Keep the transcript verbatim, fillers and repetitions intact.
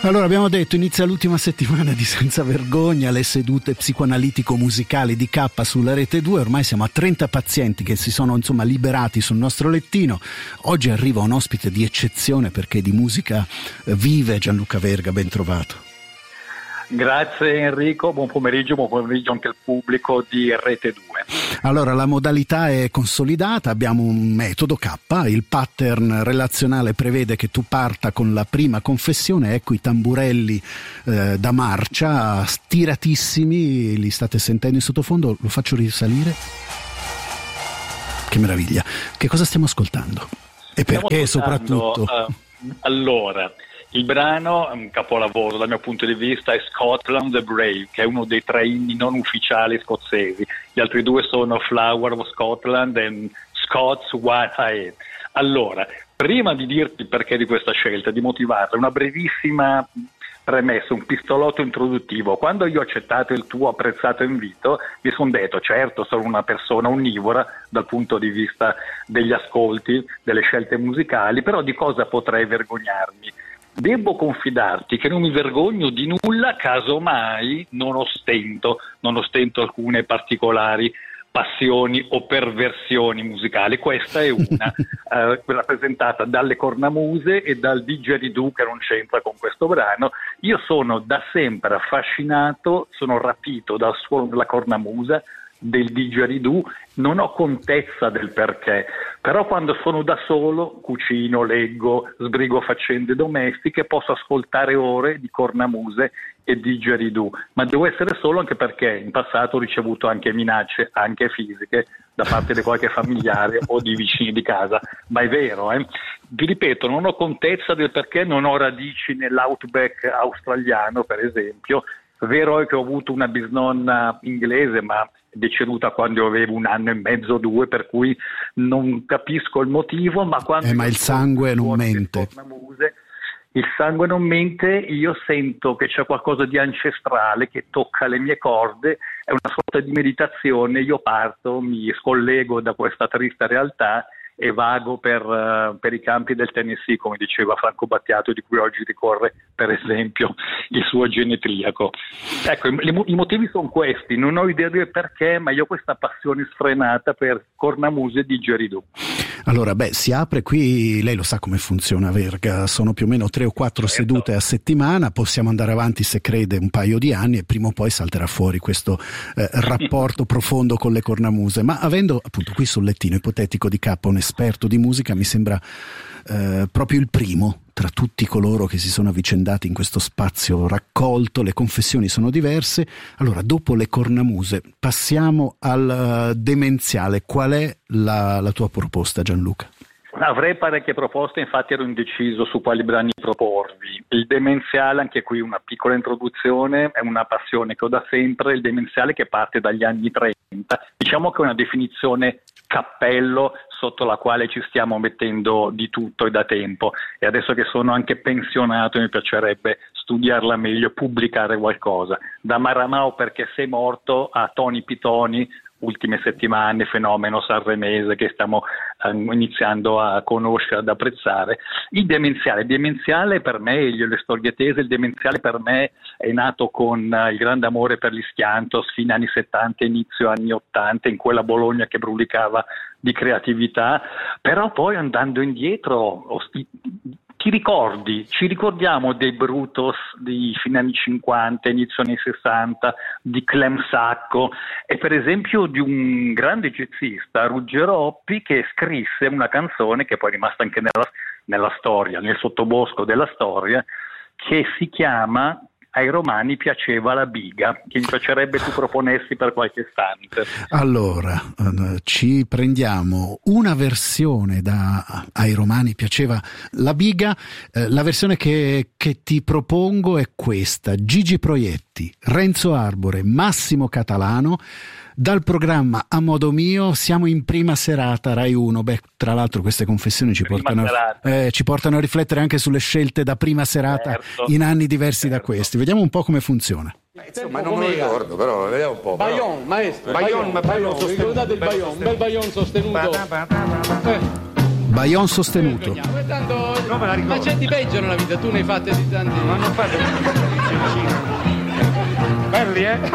Allora, abbiamo detto, inizia l'ultima settimana di Senza Vergogna, le sedute psicoanalitico-musicali di K sulla Rete due. Ormai siamo a trenta pazienti che si sono insomma liberati sul nostro lettino. Oggi arriva un ospite di eccezione perché di musica vive. Gianluca Verga, ben trovato. Grazie Enrico, buon pomeriggio, buon pomeriggio anche al pubblico di Rete due. Allora, la modalità è consolidata, abbiamo un metodo K, il pattern relazionale prevede che tu parta con la prima confessione, ecco i tamburelli eh, da marcia, stiratissimi, li state sentendo in sottofondo, lo faccio risalire. Che meraviglia, che cosa stiamo ascoltando? E perché soprattutto? Uh, allora... Il brano, un capolavoro dal mio punto di vista, è Scotland the Brave, che è uno dei tre inni non ufficiali scozzesi. Gli altri due sono Flower of Scotland e Scots What I Am. Allora, prima di dirti il perché di questa scelta, di motivarla, una brevissima premessa, un pistolotto introduttivo. Quando io ho accettato il tuo apprezzato invito, mi sono detto, certo, sono una persona onnivora dal punto di vista degli ascolti, delle scelte musicali, però di cosa potrei vergognarmi? Devo confidarti che non mi vergogno di nulla, casomai non ostento, non ostento alcune particolari passioni o perversioni musicali. Questa è una, eh, rappresentata dalle cornamuse e dal didgeridoo, che non c'entra con questo brano. Io sono da sempre affascinato, sono rapito dal suono della cornamusa, del didgeridoo, non ho contezza del perché, però quando sono da solo, cucino, leggo, sbrigo faccende domestiche, posso ascoltare ore di cornamuse e didgeridoo, ma devo essere solo anche perché in passato ho ricevuto anche minacce, anche fisiche, da parte di qualche familiare o di vicini di casa, ma è vero, eh? Vi ripeto, non ho contezza del perché, non ho radici nell'outback australiano, per esempio. Vero è che ho avuto una bisnonna inglese, ma deceduta quando avevo un anno e mezzo, due, per cui non capisco il motivo, ma quando eh, ma il sangue non mente. Muse, il sangue non mente, io sento che c'è qualcosa di ancestrale che tocca le mie corde, è una sorta di meditazione, io parto, mi scollego da questa triste realtà e vago per, uh, per i campi del Tennessee, come diceva Franco Battiato, di cui oggi ricorre per esempio il suo genetriaco. Ecco, i, i motivi sono questi, non ho idea del perché, ma io ho questa passione sfrenata per cornamuse e didgeridoo. Allora, beh, si apre qui, lei lo sa come funziona Verga, sono più o meno tre o quattro certo. sedute a settimana, possiamo andare avanti se crede un paio di anni e prima o poi salterà fuori questo eh, rapporto profondo con le cornamuse, ma avendo appunto qui sul lettino ipotetico di K un esperto di musica, mi sembra eh, proprio il primo tra tutti coloro che si sono avvicendati in questo spazio raccolto. Le confessioni sono diverse. Allora, dopo le cornamuse passiamo al uh, demenziale. Qual è la, la tua proposta, Gianluca? Avrei parecchie proposte, infatti ero indeciso su quali brani proporvi. Il demenziale, anche qui una piccola introduzione, è una passione che ho da sempre, il demenziale che parte dagli anni trenta, diciamo che è una definizione cappello sotto la quale ci stiamo mettendo di tutto e da tempo, e adesso che sono anche pensionato mi piacerebbe studiarla meglio, pubblicare qualcosa, da Maramao perché sei morto a Tony Pitoni, ultime settimane, fenomeno sanremese che stiamo eh, iniziando a conoscere, ad apprezzare. Il demenziale, il demenziale per me, io le storie tese, il demenziale per me è nato con uh, il grande amore per gli Schiantos, fine anni settanta, inizio anni ottanta, in quella Bologna che brulicava di creatività, però poi andando indietro, ti ricordi, ci ricordiamo dei Brutus di fine anni cinquanta, inizio anni sessanta, di Clem Sacco e per esempio di un grande jazzista, Ruggero Oppi, che scrisse una canzone che poi è rimasta anche nella, nella storia, nel sottobosco della storia, che si chiama Ai romani piaceva la biga, che mi piacerebbe tu proponessi per qualche istante. Allora, ci prendiamo una versione da Ai romani piaceva la biga, eh, la versione che, che ti propongo è questa: Gigi Proietti, Renzo Arbore, Massimo Catalano, dal programma A Modo Mio. Siamo in prima serata Rai uno. Beh, tra l'altro queste confessioni ci portano, eh, ci portano a riflettere anche sulle scelte da prima serata, certo, in anni diversi, certo, da questi. Vediamo un po' come funziona. Eh, insomma, non me lo ricordo, però vediamo un po'. Bayon, però. Maestro, Bayon, ma Bayon, ricordate il Bayon, un bel Bayon sostenuto. Eh. Bayon sostenuto. Tanto, ma c'è di peggio nella vita, tu ne hai fatte di tanti. Ma non fate belli, eh?